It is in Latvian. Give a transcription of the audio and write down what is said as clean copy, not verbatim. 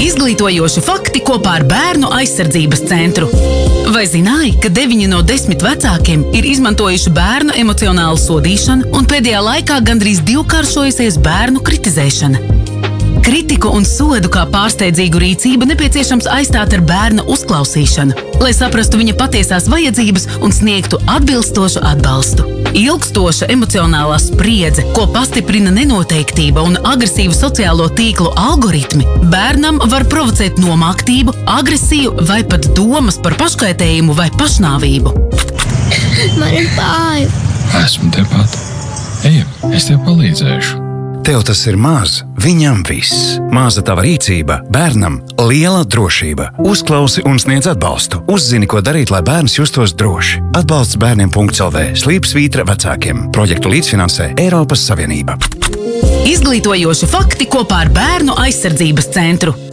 Izglītojoši fakti kopā ar Bērnu aizsardzības centru. Vai zināji, ka 9 no 10 vecākiem ir izmantojuši bērnu emocionālu sodīšanu un pēdējā laikā gandrīz divkāršojusies bērnu kritizēšana? Kritiku un sodu kā pārsteidzīgu rīcību nepieciešams aizstāt ar bērna uzklausīšanu, lai saprastu viņa patiesās vajadzības un sniegtu atbilstošu atbalstu. Ilgstoša emocionālā spriedze, ko pastiprina nenoteiktība un agresīvu sociālo tīklu algoritmi, bērnam var provocēt nomāktību, agresiju vai pat domas par paškaitējumu vai pašnāvību. Man ir bāja. Esmu tepat. Ejam, es tev palīdzēšu. Tev tas ir maz, viņam viss. Maza tava rīcība, bērnam liela drošība. Uzklausi un sniedz atbalstu. Uzzini, ko darīt, lai bērns justos droši. Atbalsts bērniem.lv. Slīpsvītra vecākiem. Projektu līdzfinansē Eiropas Savienība. Izglītojoši fakti kopā ar Bērnu aizsardzības centru.